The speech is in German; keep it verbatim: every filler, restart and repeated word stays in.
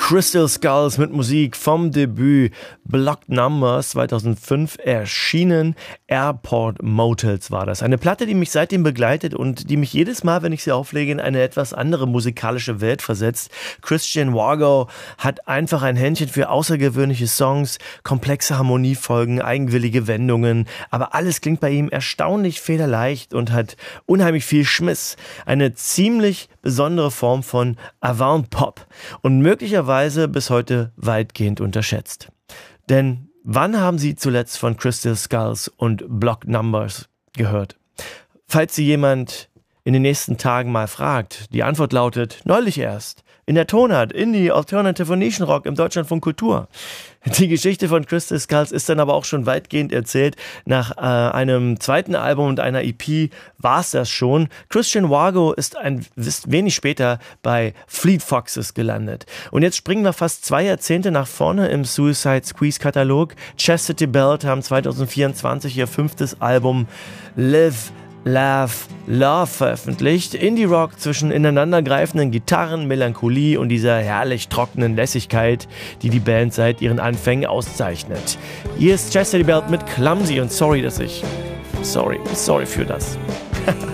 Crystal Skulls mit Musik vom Debüt Blocked Numbers zweitausendfünf erschienen. Airport Motels war das. Eine Platte, die mich seitdem begleitet und die mich jedes Mal, wenn ich sie auflege, in eine etwas andere musikalische Welt versetzt. Christian Wargo hat einfach ein Händchen für außergewöhnliche Songs, komplexe Harmoniefolgen, eigenwillige Wendungen. Aber alles klingt bei ihm erstaunlich federleicht und hat unheimlich viel Schmiss. Eine ziemlich besondere Form von Avant-Pop und möglicherweise bis heute weitgehend unterschätzt. Denn wann haben Sie zuletzt von Crystal Skulls und Blocked Numbers gehört? Falls Sie jemand in den nächsten Tagen mal fragt, die Antwort lautet, neulich erst, in der Tonart, Indie, Alternative und Nischenrock im Deutschlandfunk Kultur. Die Geschichte von Crystal Skulls ist dann aber auch schon weitgehend erzählt. Nach äh, einem zweiten Album und einer E P war es das schon. Christian Wargo ist ein wenig später bei Fleet Foxes gelandet. Und jetzt springen wir fast zwei Jahrzehnte nach vorne im Suicide Squeeze Katalog. Chastity Belt haben zwanzig vierundzwanzig ihr fünftes Album Live, Laugh, Love veröffentlicht. Indie-Rock zwischen ineinandergreifenden Gitarren, Melancholie und dieser herrlich trockenen Lässigkeit, die die Band seit ihren Anfängen auszeichnet. Hier ist Chastity Belt mit Clumsy und sorry, dass ich... Sorry, sorry für das.